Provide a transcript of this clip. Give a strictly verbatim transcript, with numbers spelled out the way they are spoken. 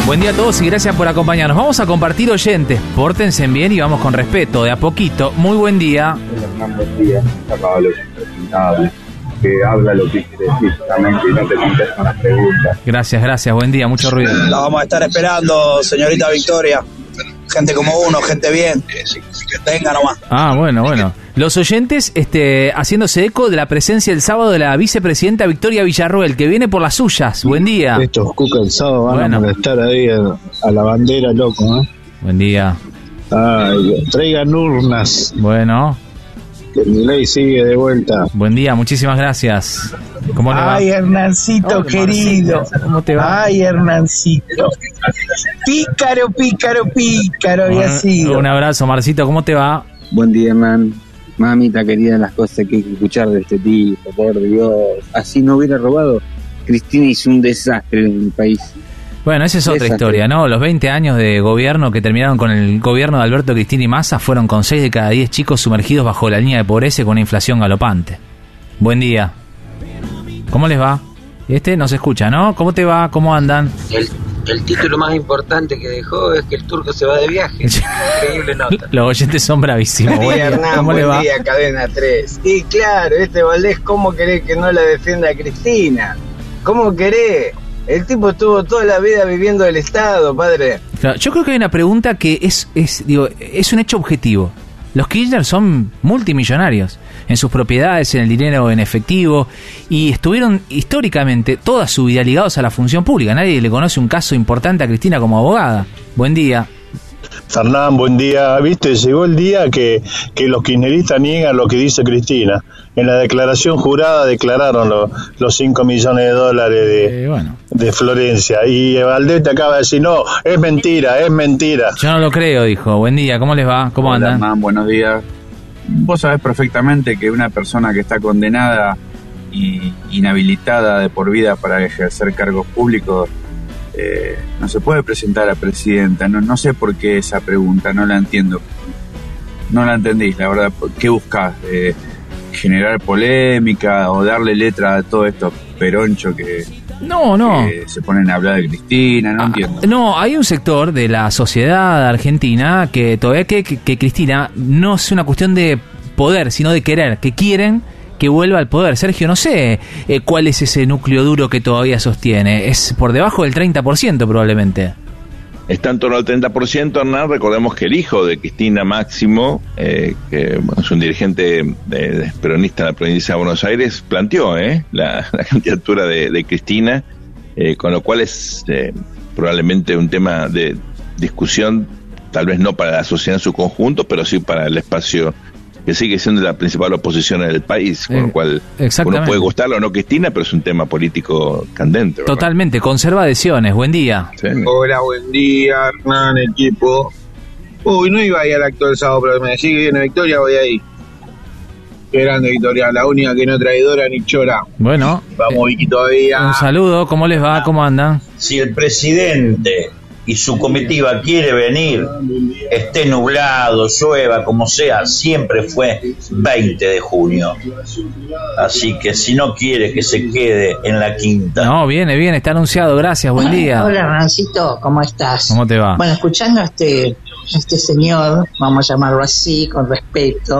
Buen día a todos y gracias por acompañarnos. Vamos a compartir oyentes. Pórtense bien y vamos con respeto, de a poquito. Muy buen día. Hernán, buen día. Pablo, impresentable, que habla lo que quiere decir justamente y no te contesta las preguntas. Gracias, gracias. Buen día. Mucho ruido. La vamos a estar esperando, señorita Victoria. Gente como uno, gente bien. Venga nomás. Ah, bueno, bueno. Los oyentes este, haciéndose eco de la presencia el sábado de la vicepresidenta Victoria Villarroel, que viene por las suyas. Buen día. Estos cucas el sábado van Bueno. a molestar ahí a, a la bandera, loco, ¿eh? Buen día. Ay, traigan urnas, Bueno, que mi ley sigue de vuelta. buen día. Muchísimas gracias. ¿Cómo le va? Ay, Hernancito, Hola, querido. Marcela, ¿cómo te va? Ay, Hernancito. Pícaro, pícaro, pícaro había Un- sido. Un abrazo, Marcito. ¿Cómo te va? Buen día, Hernán. Mamita querida, las cosas que hay que escuchar de este tipo, por Dios. Así no hubiera robado. Cristina hizo un desastre en el país. Bueno, esa es otra Esa historia, que- ¿no? Los veinte años de gobierno que terminaron con el gobierno de Alberto Cristina y Massa fueron con seis de cada diez chicos sumergidos bajo la línea de pobreza y con una inflación galopante. Buen día. ¿Cómo les va? Este no se escucha, ¿no? ¿Cómo te va? ¿Cómo andan? El, el título más importante que dejó es que el turco se va de viaje. Increíble nota. Los oyentes son bravísimos. Buen Buen día, día. Hernán, ¿Cómo le buen va? día, Cadena tres. Y claro, este Valdés, ¿cómo querés que no la defienda a Cristina? ¿Cómo querés? El tipo estuvo toda la vida viviendo del Estado, padre. Claro, yo creo que hay una pregunta que es, es, digo, es un hecho objetivo. Los Kirchner son multimillonarios en sus propiedades, en el dinero en efectivo, y estuvieron históricamente toda su vida ligados a la función pública. Nadie le conoce un caso importante a Cristina como abogada. Buen día. Fernán, buen día. Viste, llegó el día que, que los kirchneristas niegan lo que dice Cristina. En la declaración jurada declararon lo- los cinco millones de dólares de, Eh, bueno, de Florencia. Y Valdés te acaba de decir, no, es mentira, es mentira. yo no lo creo, dijo. Buen día, ¿cómo les va? ¿Cómo Hola, andan? Hernán, buenos días. Vos sabés perfectamente que una persona que está condenada y inhabilitada de por vida para ejercer cargos públicos eh, no se puede presentar a presidenta. No, no sé por qué esa pregunta, no la entiendo. No la entendí, la verdad. ¿Qué buscás? Eh, ¿Generar polémica o darle letra a todos estos peronchos que, No, no. que se ponen a hablar de Cristina? No Ah, entiendo. No, hay un sector de la sociedad argentina que todavía que, que, que Cristina no es una cuestión de poder, sino de querer, que quieren que vuelva al poder. Sergio, no sé eh, cuál es ese núcleo duro que todavía sostiene. Es por debajo del treinta por ciento probablemente. Está en torno al treinta por ciento, Hernán. Recordemos que el hijo de Cristina, Máximo, eh, que bueno, es un dirigente de, de peronista en la provincia de Buenos Aires, planteó eh, la, la candidatura de, de Cristina, eh, con lo cual es eh, probablemente un tema de discusión, tal vez no para la sociedad en su conjunto, pero sí para el espacio que sigue siendo la principal oposición en el país, con Eh, lo cual exactamente. uno puede gustarlo o no Cristina, pero es un tema político candente, ¿verdad? Totalmente, conserva adhesiones. Buen día. Sí. Hola, buen día, Hernán, equipo. Uy, no iba a ir al acto del sábado, pero me decís que viene Victoria, voy ahí. Qué grande Victoria, la única que no traidora ni chora. Bueno, Vamos, Vicky, todavía. un saludo. ¿Cómo les va? ¿Cómo andan? Si el presidente y su comitiva quiere venir, esté nublado, llueva, como sea, siempre fue veinte de junio. Así que si no quiere que se quede en la quinta. No, viene, viene, está anunciado. Gracias, buen día. Hola, Hernancito, ¿cómo estás? ¿Cómo te va? Bueno, escuchando a este, a este señor, vamos a llamarlo así, con respeto,